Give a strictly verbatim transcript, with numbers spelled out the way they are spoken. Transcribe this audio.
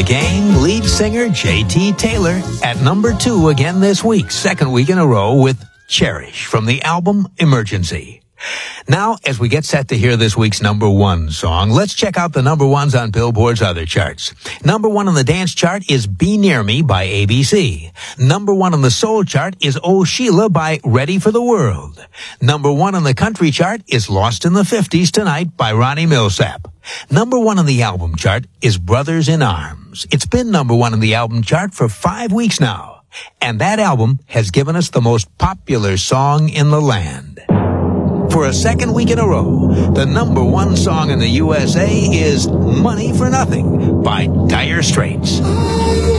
The Game lead singer J T Taylor at number two again this week, second week in a row with Cherish from the album Emergency. Now, as we get set to hear this week's number one song, let's check out the number ones on Billboard's other charts. Number one on the dance chart is Be Near Me by A B C. Number one on the soul chart is Oh Sheila by Ready for the World. Number one on the country chart is Lost in the fifties Tonight by Ronnie Millsap. Number one on the album chart is Brothers in Arms. It's been number one on the album chart for five weeks now. And that album has given us the most popular song in the land. For a second week in a row, the number one song in the U S A is Money for Nothing by Dire Straits.